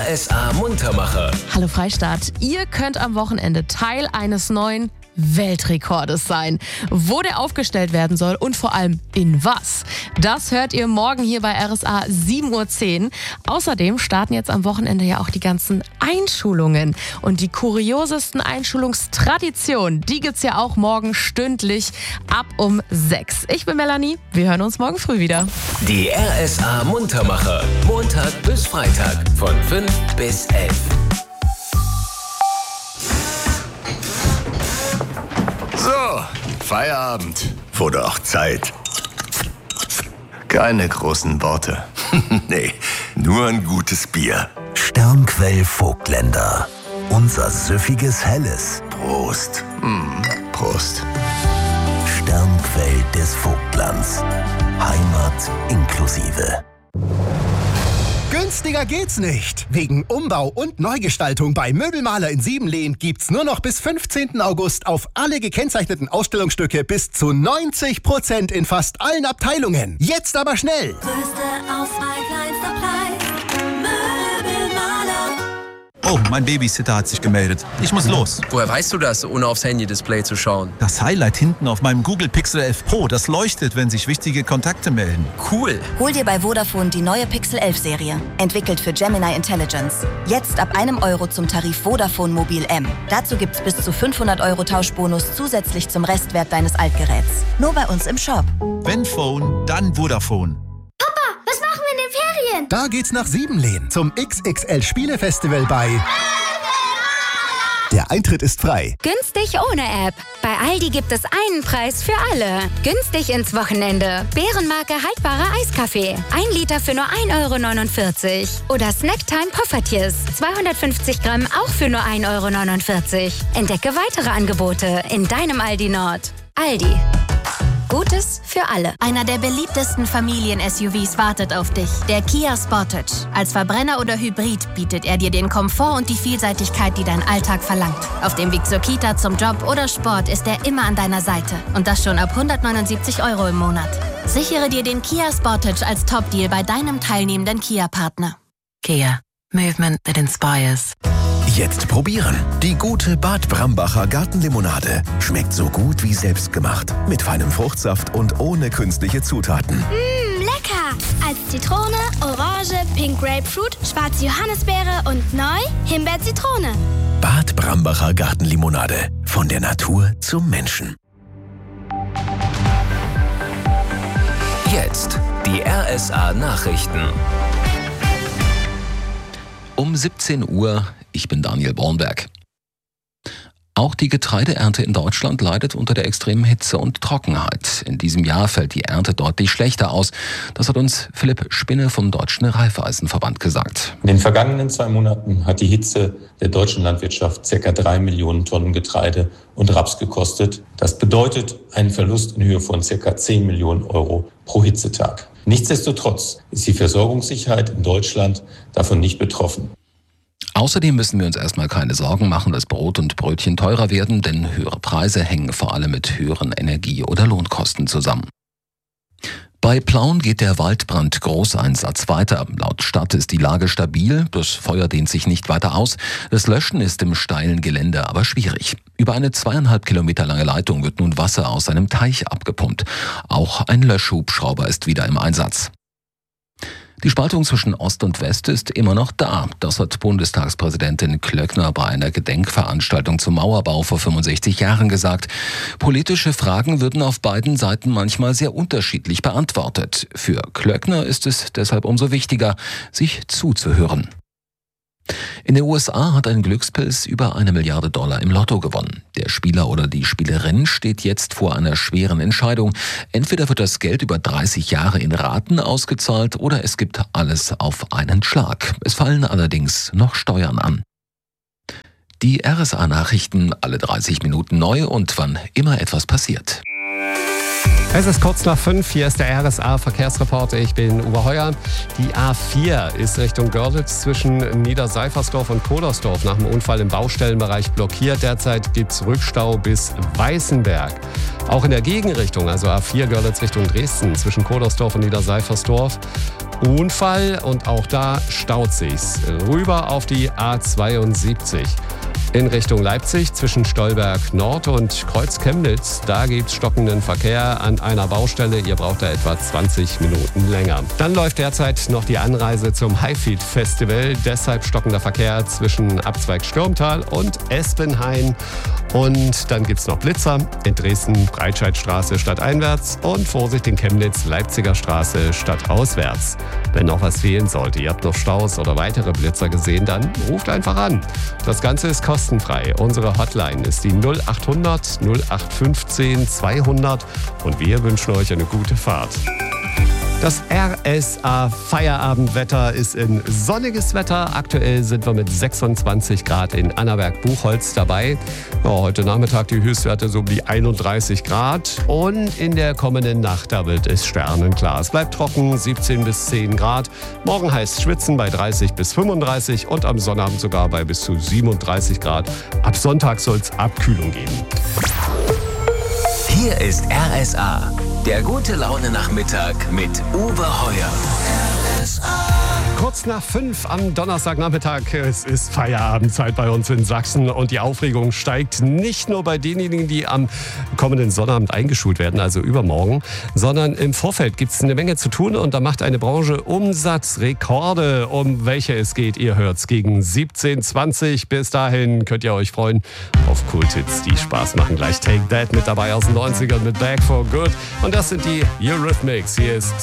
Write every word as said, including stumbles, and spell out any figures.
S A Muntermacher. Hallo Freistaat, ihr könnt am Wochenende Teil eines neuen Weltrekordes sein. Wo der aufgestellt werden soll und vor allem in was, das hört ihr morgen hier bei R S A sieben Uhr zehn. Außerdem starten jetzt am Wochenende ja auch die ganzen Einschulungen. Und die kuriosesten Einschulungstraditionen, die gibt's ja auch morgen stündlich ab um sechs. Ich bin Melanie, wir hören uns morgen früh wieder. Die R S A Muntermacher. Montag bis Freitag von fünf bis elf. So, Feierabend. Wurde auch Zeit. Keine großen Worte. Nee, nur ein gutes Bier. Sternquell Vogtländer. Unser süffiges Helles. Prost. Mm, Prost. Sternquell des Vogtlands. Heimat inklusive. Günstiger geht's nicht. Wegen Umbau und Neugestaltung bei Möbelmaler in Siebenlehn gibt's nur noch bis fünfzehnten August auf alle gekennzeichneten Ausstellungsstücke bis zu neunzig Prozent in fast allen Abteilungen. Jetzt aber schnell! Größte Auswahl, kleinster Preis. Möbelmaler. Oh, mein Babysitter hat sich gemeldet. Ich muss los. Woher weißt du das, ohne aufs Handy-Display zu schauen? Das Highlight hinten auf meinem Google Pixel elf Pro, das leuchtet, wenn sich wichtige Kontakte melden. Cool. Hol dir bei Vodafone die neue Pixel elf Serie. Entwickelt für Gemini Intelligence. Jetzt ab einem Euro zum Tarif Vodafone Mobil M. Dazu gibt's bis zu fünfhundert Euro Tauschbonus zusätzlich zum Restwert deines Altgeräts. Nur bei uns im Shop. Wenn Phone, dann Vodafone. Was machen wir in den Ferien? Da geht's nach Siebenlehn zum X X L Spielefestival bei... Der Eintritt ist frei. Günstig ohne App. Bei Aldi gibt es einen Preis für alle. Günstig ins Wochenende. Bärenmarke haltbarer Eiskaffee. Ein Liter für nur ein Euro neunundvierzig. Oder Snacktime Poffertjes. zweihundertfünfzig Gramm auch für nur ein Euro neunundvierzig. Entdecke weitere Angebote in deinem Aldi Nord. Aldi. Gutes für alle. Einer der beliebtesten Familien-S U Vs wartet auf dich. Der Kia Sportage. Als Verbrenner oder Hybrid bietet er dir den Komfort und die Vielseitigkeit, die dein Alltag verlangt. Auf dem Weg zur Kita, zum Job oder Sport ist er immer an deiner Seite. Und das schon ab hundertneunundsiebzig Euro im Monat. Sichere dir den Kia Sportage als Top-Deal bei deinem teilnehmenden Kia-Partner. Kia. Movement that inspires. Jetzt probieren. Die gute Bad Brambacher Gartenlimonade. Schmeckt so gut wie selbstgemacht. Mit feinem Fruchtsaft und ohne künstliche Zutaten. Mmm, lecker! Als Zitrone, Orange, Pink Grapefruit, schwarze Johannisbeere und neu Himbeer-Zitrone. Bad Brambacher Gartenlimonade. Von der Natur zum Menschen. Jetzt die R S A Nachrichten. Um siebzehn Uhr, ich bin Daniel Bornberg. Auch die Getreideernte in Deutschland leidet unter der extremen Hitze und Trockenheit. In diesem Jahr fällt die Ernte deutlich schlechter aus. Das hat uns Philipp Spinne vom Deutschen Raiffeisenverband gesagt. In den vergangenen zwei Monaten hat die Hitze der deutschen Landwirtschaft ca. drei Millionen Tonnen Getreide und Raps gekostet. Das bedeutet einen Verlust in Höhe von ca. zehn Millionen Euro pro Hitzetag. Nichtsdestotrotz ist die Versorgungssicherheit in Deutschland davon nicht betroffen. Außerdem müssen wir uns erstmal keine Sorgen machen, dass Brot und Brötchen teurer werden, denn höhere Preise hängen vor allem mit höheren Energie- oder Lohnkosten zusammen. Bei Plauen geht der Waldbrand-Großeinsatz weiter. Laut Stadt ist die Lage stabil, das Feuer dehnt sich nicht weiter aus. Das Löschen ist im steilen Gelände aber schwierig. Über eine zweieinhalb Kilometer lange Leitung wird nun Wasser aus einem Teich abgepumpt. Auch ein Löschhubschrauber ist wieder im Einsatz. Die Spaltung zwischen Ost und West ist immer noch da. Das hat Bundestagspräsidentin Klöckner bei einer Gedenkveranstaltung zum Mauerbau vor fünfundsechzig Jahren gesagt. Politische Fragen würden auf beiden Seiten manchmal sehr unterschiedlich beantwortet. Für Klöckner ist es deshalb umso wichtiger, sich zuzuhören. In den U S A hat ein Glückspilz über eine Milliarde Dollar im Lotto gewonnen. Der Spieler oder die Spielerin steht jetzt vor einer schweren Entscheidung. Entweder wird das Geld über dreißig Jahre in Raten ausgezahlt oder es gibt alles auf einen Schlag. Es fallen allerdings noch Steuern an. Die R S A-Nachrichten alle dreißig Minuten neu und wann immer etwas passiert. Es ist kurz nach fünf, hier ist der R S A-Verkehrsreporter, ich bin Uwe Heuer. Die A vier ist Richtung Görlitz zwischen Niederseifersdorf und Kodersdorf nach dem Unfall im Baustellenbereich blockiert. Derzeit gibt es Rückstau bis Weißenberg. Auch in der Gegenrichtung, also A vier Görlitz Richtung Dresden zwischen Kodersdorf und Niederseifersdorf Unfall und auch da staut sich's. Rüber auf die A zweiundsiebzig. In Richtung Leipzig zwischen Stolberg Nord und Kreuz Chemnitz. Da gibt's stockenden Verkehr an einer Baustelle. Ihr braucht da etwa zwanzig Minuten länger. Dann läuft derzeit noch die Anreise zum Highfield Festival. Deshalb stockender Verkehr zwischen Abzweig Stürmtal und Espenhain. Und dann gibt's noch Blitzer in Dresden, Breitscheidstraße stadteinwärts und Vorsicht in Chemnitz, Leipziger Straße stadtauswärts. Wenn noch was fehlen sollte, ihr habt noch Staus oder weitere Blitzer gesehen, dann ruft einfach an. Das Ganze ist kostenfrei. Unsere Hotline ist die null acht hundert null acht fünfzehn zweihundert und wir wünschen euch eine gute Fahrt. Das R S A Feierabendwetter ist in sonniges Wetter. Aktuell sind wir mit sechsundzwanzig Grad in Annaberg-Buchholz dabei. Ja, heute Nachmittag die Höchstwerte so um die einunddreißig Grad. Und in der kommenden Nacht, da wird es sternenklar. Es bleibt trocken, siebzehn bis zehn Grad. Morgen heißt schwitzen bei dreißig bis fünfunddreißig und am Sonnabend sogar bei bis zu siebenunddreißig Grad. Ab Sonntag soll es Abkühlung geben. Hier ist R S A, der gute Laune-Nachmittag mit Uwe Heuer. R S A. Kurz nach fünf am Donnerstagnachmittag. Es ist Feierabendzeit bei uns in Sachsen und die Aufregung steigt nicht nur bei denjenigen, die am kommenden Sonnabend eingeschult werden, also übermorgen, sondern im Vorfeld gibt es eine Menge zu tun und da macht eine Branche Umsatzrekorde. Um welche es geht, ihr hört's gegen siebzehn zwanzig. Bis dahin könnt ihr euch freuen auf Kulthits, die Spaß machen. Gleich Take That mit dabei aus den neunzigern mit Back for Good. Und das sind die Eurythmics. Hier ist